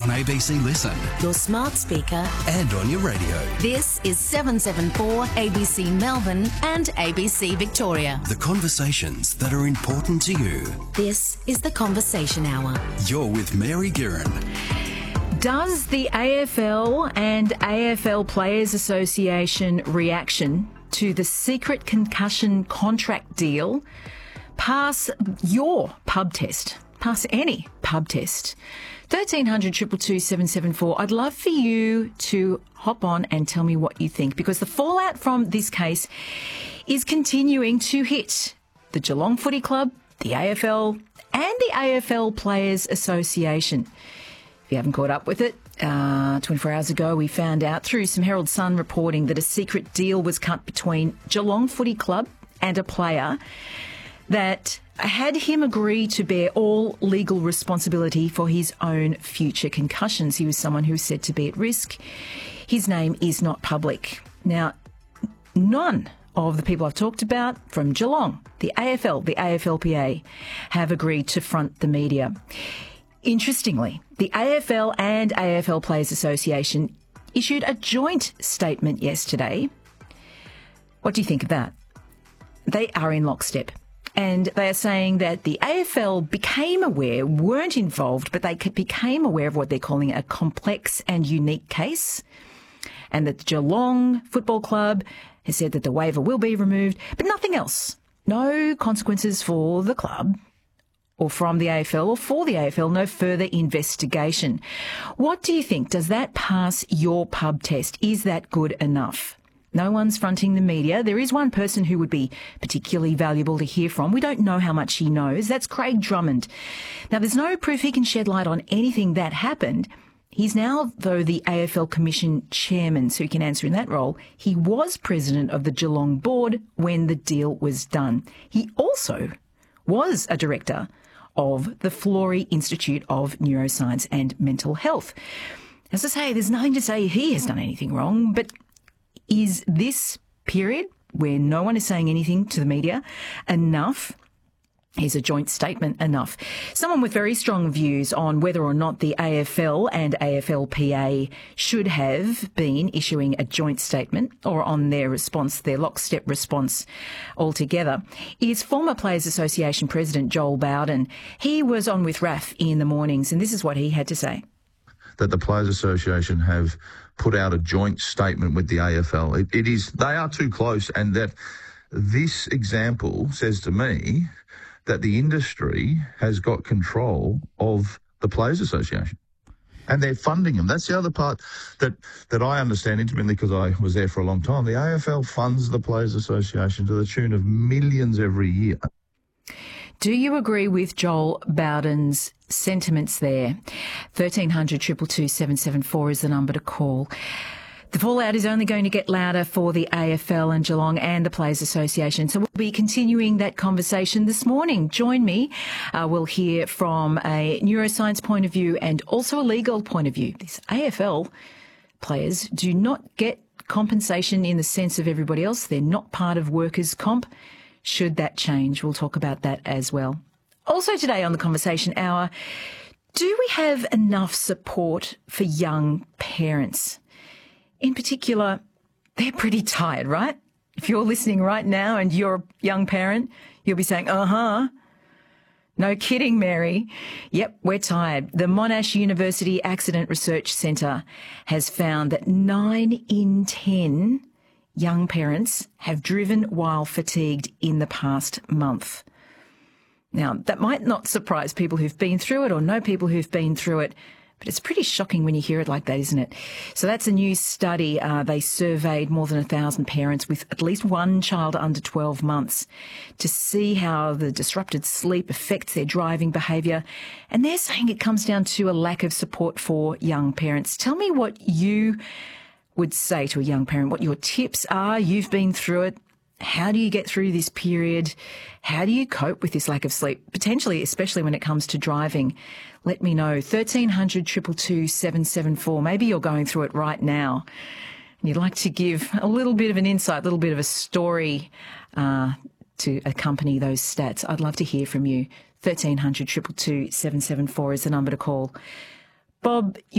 on ABC Listen your smart speaker, and on your radio. This is 774 ABC Melbourne and ABC Victoria. The conversations that are important to you. This is the Conversation Hour. You're with Mary Guerin. Does the AFL and AFL Players Association reaction to the secret concussion contract deal pass your pub test? Pass any pub test? 1300 222 774. I'd love for you to hop on and tell me what you think, because the fallout from this case is continuing to hit the Geelong Footy Club, the AFL and the AFL Players Association. If you haven't caught up with it, 24 hours ago we found out through some Herald Sun reporting that a secret deal was cut between Geelong Footy Club and a player that had him agree to bear all legal responsibility for his own future concussions. He was someone who was said to be at risk. His name is not public. Now, none of the people I've talked about from Geelong, the AFL, the AFLPA, have agreed to front the media. Interestingly, the AFL and AFL Players Association issued a joint statement yesterday. What do you think of that? They are in lockstep. And they are saying that the AFL became aware, weren't involved, but they became aware of what they're calling a complex and unique case, and that the Geelong Football Club has said that the waiver will be removed, but nothing else. No consequences for the club or from the AFL or for the AFL, no further investigation. What do you think? Does that pass your pub test? Is that good enough? No one's fronting the media. There is one person who would be particularly valuable to hear from. We don't know how much he knows. That's Craig Drummond. Now, there's no proof he can shed light on anything that happened. He's now, though, the AFL Commission chairman, so he can answer in that role. He was president of the Geelong board when the deal was done. He also was a director of the Florey Institute of Neuroscience and Mental Health. As I say, there's nothing to say he has done anything wrong, but is this period where no one is saying anything to the media enough? Is a joint statement enough? Someone with very strong views on whether or not the AFL and AFLPA should have been issuing a joint statement or on their response, their lockstep response altogether, is former Players Association President Joel Bowden. He was on with Raf in the mornings, and this is what he had to say. That the Players Association have put out a joint statement with the AFL. They are too close, and that this example says to me that the industry has got control of the Players Association and they're funding them. That's the other part that I understand intimately because I was there for a long time. The AFL funds the Players Association to the tune of millions every year. Do you agree with Joel Bowden's sentiments there? 1300 222 774 is the number to call. The fallout is only going to get louder for the AFL and Geelong and the Players Association. So we'll be continuing that conversation this morning. Join me. We'll hear from a neuroscience point of view and also a legal point of view. These AFL players do not get compensation in the sense of everybody else. They're not part of workers' comp. Should that change? We'll talk about that as well. Also today on the Conversation Hour, do we have enough support for young parents? In particular, they're pretty tired, right? If you're listening right now and you're a young parent, you'll be saying, no kidding, Mary. Yep, we're tired. The Monash University Accident Research Centre has found that 9 in 10 young parents have driven while fatigued in the past month. Now, that might not surprise people who've been through it or know people who've been through it, but it's pretty shocking when you hear it like that, isn't it? So that's a new study. They surveyed more than 1,000 parents with at least one child under 12 months to see how the disrupted sleep affects their driving behaviour. And they're saying it comes down to a lack of support for young parents. Tell me what you would say to a young parent, what your tips are. You've been through it. How do you get through this period? How do you cope with this lack of sleep, potentially, especially when it comes to driving? Let me know. 1300 222 774. Maybe you're going through it right now and you'd like to give a little bit of an insight, a little bit of a story to accompany those stats. I'd love to hear from you. 1300 222 774 is the number to call. Bob,